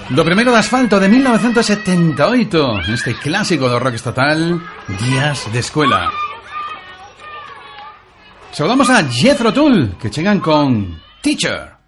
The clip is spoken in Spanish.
Lo primero de Asfalto de 1978, este clásico de rock estatal, Días de Escuela. Saludamos a Jethro Tull, que llegan con Teacher.